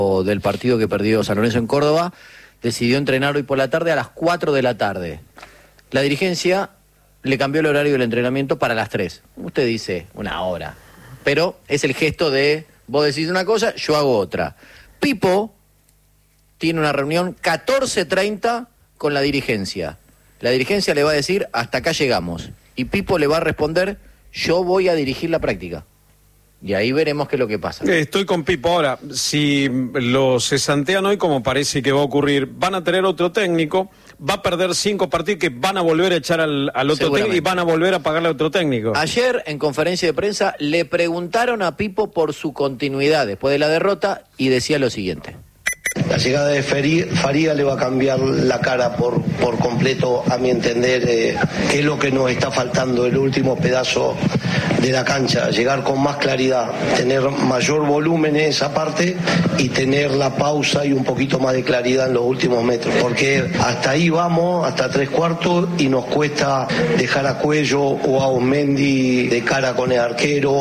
del partido que perdió San Lorenzo en Córdoba, decidió entrenar hoy por la tarde a las 4 de la tarde. La dirigencia le cambió el horario del entrenamiento para las 3. Usted dice una hora, pero es el gesto de vos decís una cosa, yo hago otra. Pipo tiene una reunión 14:30 con la dirigencia. La dirigencia le va a decir, hasta acá llegamos. Y Pipo le va a responder, yo voy a dirigir la práctica. Y ahí veremos qué es lo que pasa. Estoy con Pipo ahora. Si lo cesantean hoy, como parece que va a ocurrir, van a tener otro técnico, va a perder 5 partidos que van a volver a echar al otro técnico y van a volver a pagarle a otro técnico. Ayer, en conferencia de prensa, le preguntaron a Pipo por su continuidad después de la derrota y decía lo siguiente. La llegada de Faría le va a cambiar la cara por completo, a mi entender, que es lo que nos está faltando, el último pedazo de la cancha, llegar con más claridad, tener mayor volumen en esa parte y tener la pausa y un poquito más de claridad en los últimos metros, porque hasta ahí vamos, hasta 3/4, y nos cuesta dejar a Cuello o a Osmendi de cara con el arquero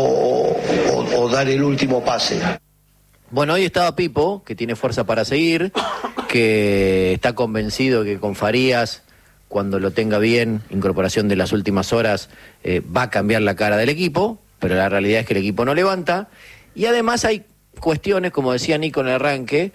o dar el último pase. Bueno, hoy estaba Pipo, que tiene fuerza para seguir, que está convencido que con Farías, cuando lo tenga bien, incorporación de las últimas horas, va a cambiar la cara del equipo, pero la realidad es que el equipo no levanta. Y además hay cuestiones, como decía Nico en el arranque,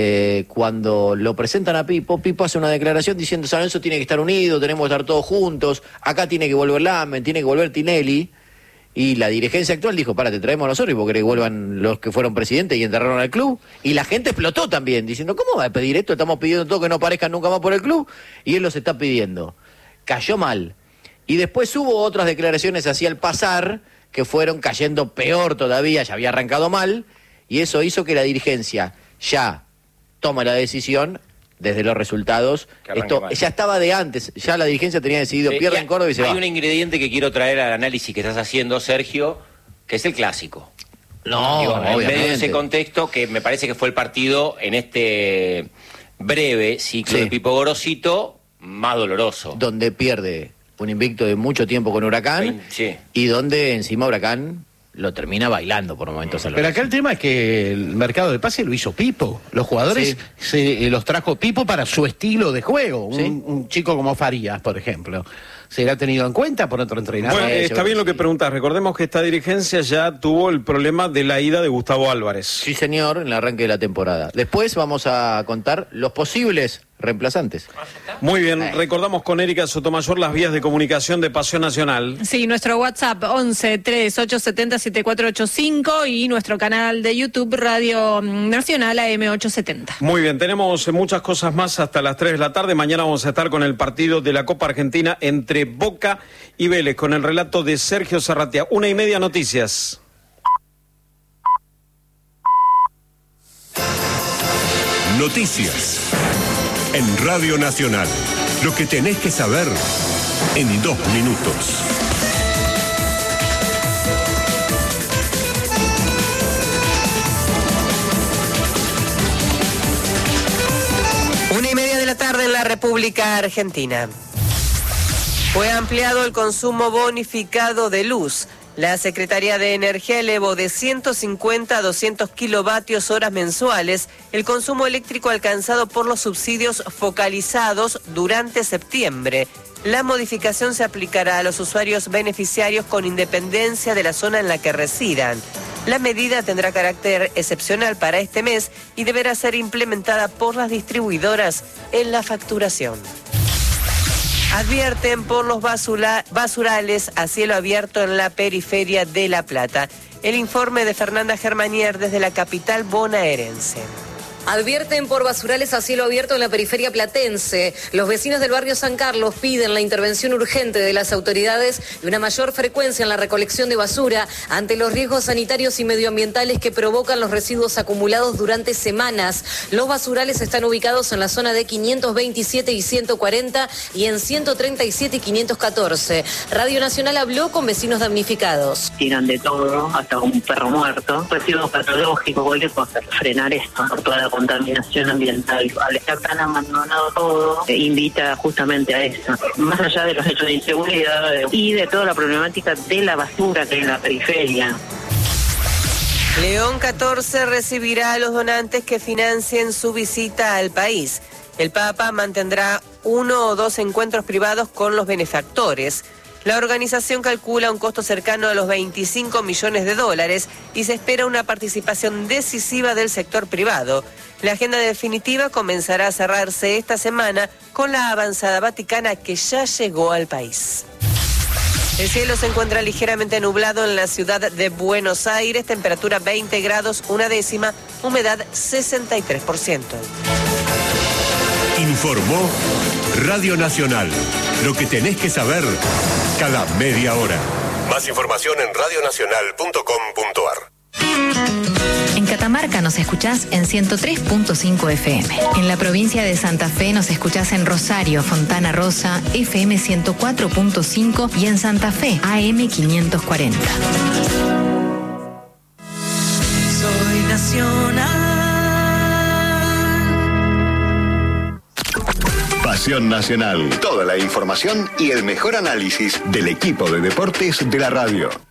cuando lo presentan a Pipo, Pipo hace una declaración diciendo San Lorenzo tiene que estar unido, tenemos que estar todos juntos, acá tiene que volver Lamen, tiene que volver Tinelli. Y la dirigencia actual dijo, te traemos a nosotros y vos querés que vuelvan los que fueron presidentes y enterraron al club. Y la gente explotó también, diciendo, ¿cómo va a pedir esto? Estamos pidiendo todo que no aparezcan nunca más por el club. Y él los está pidiendo. Cayó mal. Y después hubo otras declaraciones así al pasar, que fueron cayendo peor todavía, ya había arrancado mal. Y eso hizo que la dirigencia ya tome la decisión desde los resultados. Esto mal. Ya estaba de antes, ya la dirigencia tenía decidido, pierde en Córdoba y se va. Hay un ingrediente que quiero traer al análisis que estás haciendo, Sergio, que es el clásico. En medio de ese contexto, que me parece que fue el partido en este breve ciclo de Pipo Gorosito más doloroso. Donde pierde un invicto de mucho tiempo con Huracán, y donde encima Huracán lo termina bailando por momentos. Pero acá el tema es que el mercado de pase lo hizo Pipo. Los jugadores los trajo Pipo para su estilo de juego. Un chico como Farías, por ejemplo. ¿Será tenido en cuenta por otro entrenador? Bueno, está bien lo que preguntas. Recordemos que esta dirigencia ya tuvo el problema de la ida de Gustavo Álvarez. Sí, señor, en el arranque de la temporada. Después vamos a contar los posibles reemplazantes. Muy bien, recordamos con Erika Sotomayor las vías de comunicación de Pasión Nacional. Sí, nuestro WhatsApp 11-3870-7485 y nuestro canal de YouTube Radio Nacional AM870. Muy bien, tenemos muchas cosas más hasta las 3 de la tarde. Mañana vamos a estar con el partido de la Copa Argentina entre Boca y Vélez, con el relato de Sergio Zarratea. 1:30 noticias. Noticias en Radio Nacional. Lo que tenés que saber en 2 minutos. Una y media de la tarde en la República Argentina. Fue ampliado el consumo bonificado de luz. La Secretaría de Energía elevó de 150 a 200 kilovatios horas mensuales el consumo eléctrico alcanzado por los subsidios focalizados durante septiembre. La modificación se aplicará a los usuarios beneficiarios con independencia de la zona en la que residan. La medida tendrá carácter excepcional para este mes y deberá ser implementada por las distribuidoras en la facturación. Advierten por los basurales a cielo abierto en la periferia de La Plata. El informe de Fernanda Germanier desde la capital bonaerense. Advierten por basurales a cielo abierto en la periferia platense. Los vecinos del barrio San Carlos piden la intervención urgente de las autoridades y una mayor frecuencia en la recolección de basura ante los riesgos sanitarios y medioambientales que provocan los residuos acumulados durante semanas. Los basurales están ubicados en la zona de 527 y 140 y en 137 y 514. Radio Nacional habló con vecinos damnificados. Tiran de todo, hasta un perro muerto. Residuos patológicos, cualquier cosa. Frenar esto por toda la contaminación ambiental. Al estar tan abandonado todo, invita justamente a eso. Más allá de los hechos de inseguridad y de toda la problemática de la basura que hay en la periferia. León XIV recibirá a los donantes que financien su visita al país. El Papa mantendrá 1 o 2 encuentros privados con los benefactores. La organización calcula un costo cercano a los $25 millones y se espera una participación decisiva del sector privado. La agenda definitiva comenzará a cerrarse esta semana con la avanzada vaticana que ya llegó al país. El cielo se encuentra ligeramente nublado en la ciudad de Buenos Aires, temperatura 20 grados, 1/10, humedad 63%. Informó Radio Nacional. Lo que tenés que saber cada media hora. Más información en radionacional.com.ar. En Catamarca nos escuchás en 103.5 FM. En la provincia de Santa Fe nos escuchás en Rosario, Fontana Rosa, FM 104.5 y en Santa Fe, AM 540. Soy nacional. Pasión Nacional. Toda la información y el mejor análisis del equipo de deportes de la radio.